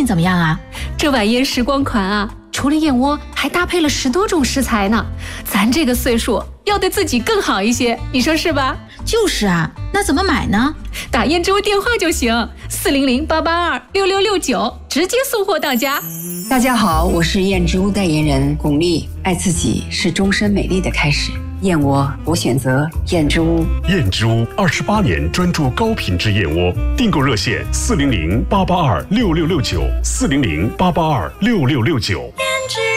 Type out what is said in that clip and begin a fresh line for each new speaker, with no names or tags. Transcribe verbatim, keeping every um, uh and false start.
怎么样啊？
这晚宴时光款啊，除了燕窝，还搭配了十多种食材呢。咱这个岁数要对自己更好一些，你说是吧？
就是啊，那怎么买呢？
打燕之屋电话就行，四零零八八二六六六九，直接送货到家。
大家好，我是燕之屋代言人巩俐。爱自己是终身美丽的开始，燕窝我选择燕之屋。
燕之屋二十八年专注高品质燕窝，订购热线四零零八八二六六六九，四零零八八二六六六九。